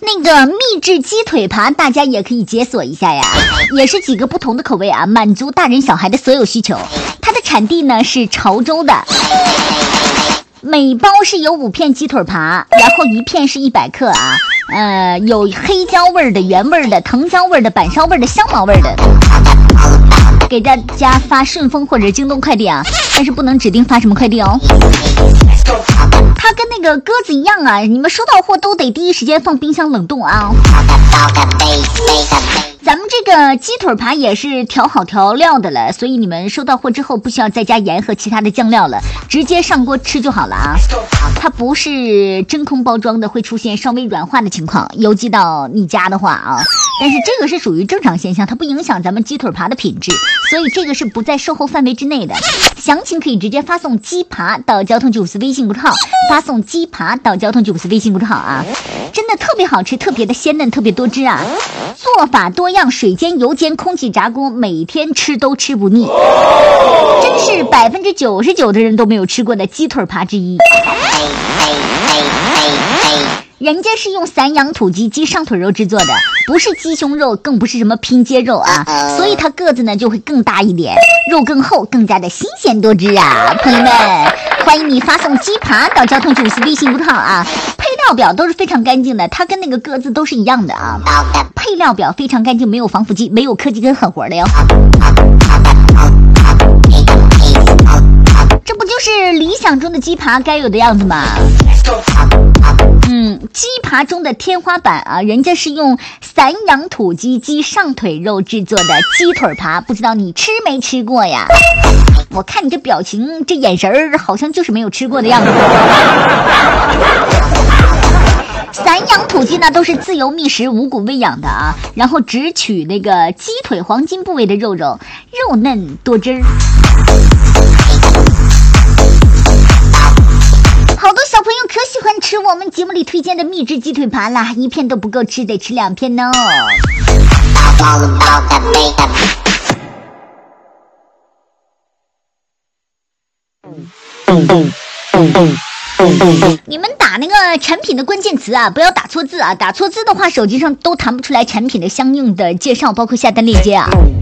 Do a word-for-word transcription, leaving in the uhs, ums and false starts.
那个秘制鸡腿扒大家也可以解锁一下呀，也是几个不同的口味啊，满足大人小孩的所有需求。它的产地呢是潮州的，每包是有五片鸡腿扒，然后一片是一百克啊，呃，有黑椒味的、原味的、藤椒味的、板烧味的、香茅味的。给大家发顺丰或者京东快递啊，但是不能指定发什么快递哦。它跟那个鸽子一样啊，你们收到货都得第一时间放冰箱冷冻啊。咱们这个鸡腿扒也是调好调料的了，所以你们收到货之后不需要再加盐和其他的酱料了，直接上锅吃就好了啊。它不是真空包装的，会出现稍微软化的情况，邮寄到你家的话啊，但是这个是属于正常现象，它不影响咱们鸡腿扒的品质，所以这个是不在售后范围之内的。详情可以直接发送鸡扒到交通九五四微信公众号，发送鸡扒到交通九五四微信公众号啊，真的特别好吃，特别的鲜嫩，特别多汁啊。做法多样，水煎、油煎、空气炸锅，每天吃都吃不腻，真是百分之九十九的人都没有吃过的鸡腿扒之一。人家是用散养土鸡鸡上腿肉制作的，不是鸡胸肉，更不是什么拼接肉啊，所以它个子呢就会更大一点，肉更厚，更加的新鲜多汁啊！朋友们，欢迎你发送鸡扒到交通九五四微信公众号啊，配料表都是非常干净的，它跟那个鸽子都是一样的啊，配料表非常干净，没有防腐剂，没有科技跟狠活的哟。这不就是理想中的鸡扒该有的样子吗？嗯，鸡扒中的天花板啊，人家是用散养土鸡鸡上腿肉制作的鸡腿扒，不知道你吃没吃过呀？我看你这表情，这眼神儿，好像就是没有吃过的样子。散养土鸡呢，都是自由觅食、五谷喂养的啊，然后只取那个鸡腿黄金部位的肉肉，肉嫩多汁儿。好多小朋友可喜欢吃我们节目里推荐的秘制鸡腿扒啦，一片都不够吃，得吃两片呢。你们打那个产品的关键词啊，不要打错字啊，打错字的话手机上都弹不出来产品的相应的介绍，包括下单链接啊。